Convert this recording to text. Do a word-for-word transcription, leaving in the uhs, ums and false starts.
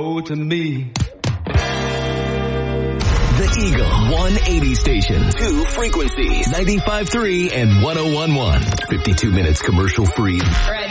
go to me. The Eagle one eighty station. Two frequencies. ninety-five point three and one oh one point one. fifty-two minutes commercial free. All right.